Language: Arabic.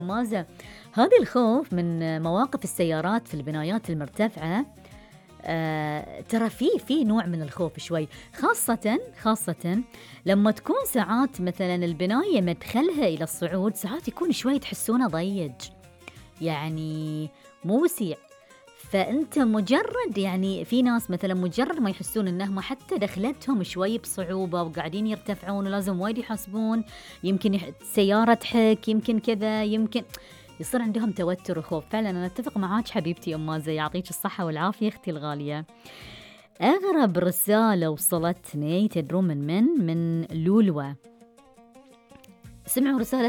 مازة، هذا الخوف من مواقف السيارات في البنايات المرتفعة. ترى في نوع من الخوف شوي، خاصة لما تكون ساعات مثلا البناية مدخلها إلى الصعود، ساعات يكون شوي تحسونه ضيج، يعني موسع. فأنت مجرد، يعني في ناس مثلا مجرد ما يحسون إنهم حتى دخلتهم شوي بصعوبة وقاعدين يرتفعون ولازم وايد يحاسبون، يمكن سيارة تحك، يمكن كذا، يمكن يصير عندهم توتر وخوف. فعلا أنا أتفق معاك حبيبتي أم مازة، يعطيك الصحة والعافية أختي الغالية. أغرب رسالة وصلتني تدرون من لولوة. سمعوا رسالة